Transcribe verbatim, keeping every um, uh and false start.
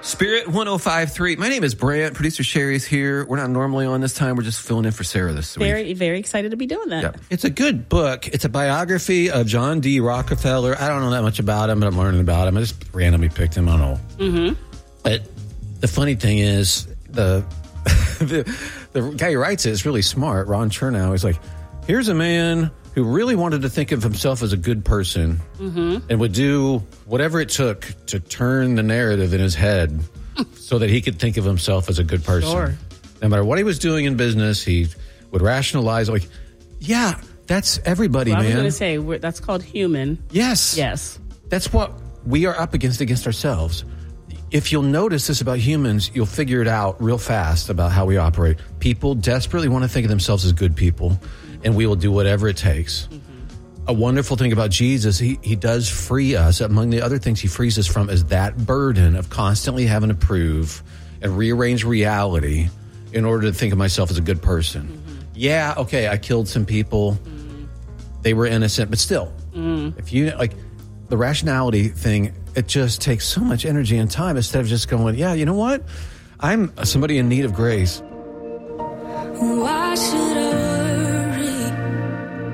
Spirit one oh five point three. My name is Brant. Producer Sherry's here. We're not normally on this time. We're just filling in for Sarah this week. Very, very excited to be doing that. Yeah. It's a good book. It's a biography of John D. Rockefeller. I don't know that much about him, but I'm learning about him. I just randomly picked him. I don't know. Mm-hmm. But the funny thing is, the, the the guy who writes it is really smart. Ron Chernow. He's like, here's a man who really wanted to think of himself as a good person mm-hmm. and would do whatever it took to turn the narrative in his head so that he could think of himself as a good person. Sure. No matter what he was doing in business, he would rationalize, like, yeah, that's everybody, well, man. I was going to say, we're, that's called human. Yes. Yes. That's what we are up against against ourselves. If you'll notice this about humans, you'll figure it out real fast about how we operate. People desperately want to think of themselves as good people, and we will do whatever it takes. Mm-hmm. A wonderful thing about Jesus, he, he does free us. Among the other things he frees us from is that burden of constantly having to prove and rearrange reality in order to think of myself as a good person. Mm-hmm. Yeah, okay, I killed some people. Mm-hmm. They were innocent, but still, mm-hmm. if you, like, the rationality thing, it just takes so much energy and time instead of just going, yeah, you know what? I'm somebody in need of grace. Why should I